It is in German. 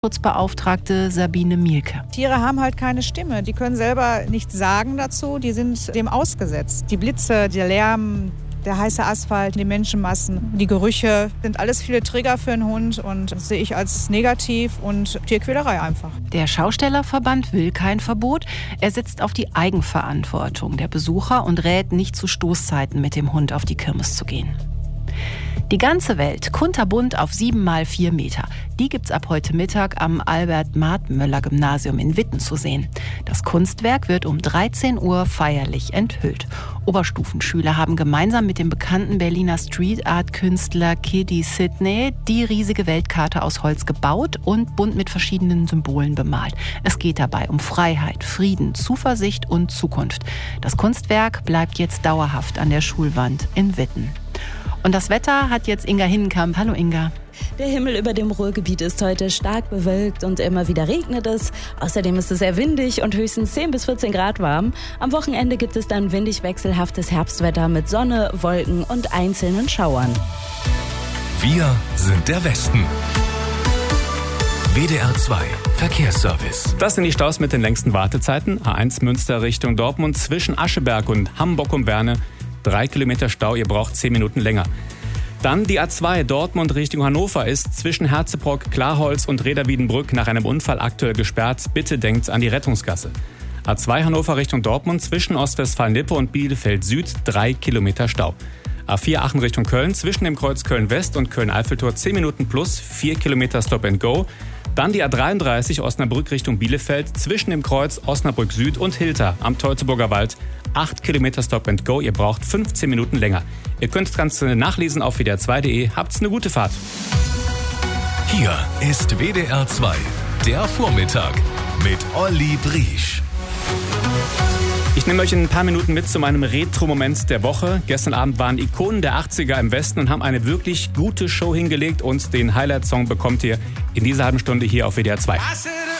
Schutzbeauftragte Sabine Mielke. Tiere haben halt keine Stimme. Die können selber nichts sagen dazu. Die sind dem ausgesetzt. Die Blitze, der Lärm, der heiße Asphalt, die Menschenmassen, die Gerüche sind alles viele Trigger für einen Hund. Und das sehe ich als negativ und Tierquälerei einfach. Der Schaustellerverband will kein Verbot. Er setzt auf die Eigenverantwortung der Besucher und rät, nicht zu Stoßzeiten mit dem Hund auf die Kirmes zu gehen. Die ganze Welt, kunterbunt auf 7x4 Meter. Die gibt's ab heute Mittag am Albert-Martmöller-Gymnasium in Witten zu sehen. Das Kunstwerk wird um 13 Uhr feierlich enthüllt. Oberstufenschüler haben gemeinsam mit dem bekannten Berliner Street-Art-Künstler Kiddy Sidney die riesige Weltkarte aus Holz gebaut und bunt mit verschiedenen Symbolen bemalt. Es geht dabei um Freiheit, Frieden, Zuversicht und Zukunft. Das Kunstwerk bleibt jetzt dauerhaft an der Schulwand in Witten. Und das Wetter hat jetzt Inga Hinnenkamp. Hallo Inga. Der Himmel über dem Ruhrgebiet ist heute stark bewölkt und immer wieder regnet es. Außerdem ist es sehr windig und höchstens 10 bis 14 Grad warm. Am Wochenende gibt es dann windig wechselhaftes Herbstwetter mit Sonne, Wolken und einzelnen Schauern. Wir sind der Westen. WDR 2 Verkehrsservice. Das sind die Staus mit den längsten Wartezeiten. A1 Münster Richtung Dortmund zwischen Ascheberg und Hamburg um Werne. 3 Kilometer Stau, ihr braucht 10 Minuten länger. Dann die A2 Dortmund Richtung Hannover ist zwischen Herzebrock, Klarholz und Reda-Wiedenbrück nach einem Unfall aktuell gesperrt. Bitte denkt an die Rettungsgasse. A2 Hannover Richtung Dortmund zwischen Ostwestfalen-Lippe und Bielefeld Süd 3 Kilometer Stau. A4 Aachen Richtung Köln zwischen dem Kreuz Köln-West und Köln-Eiffeltor 10 Minuten plus 4 Kilometer Stop and Go. Dann die A33 Osnabrück Richtung Bielefeld zwischen dem Kreuz Osnabrück Süd und Hilter am Teutoburger Wald 8 Kilometer Stop and Go. Ihr braucht 15 Minuten länger. Ihr könnt das Ganze nachlesen auf wdr2.de. Habt's eine gute Fahrt. Hier ist WDR 2, der Vormittag mit Olli Briesch. Ich nehme euch in ein paar Minuten mit zu meinem Retro-Moment der Woche. Gestern Abend waren Ikonen der 80er im Westen und haben eine wirklich gute Show hingelegt. Und den Highlight-Song bekommt ihr in dieser halben Stunde hier auf WDR 2.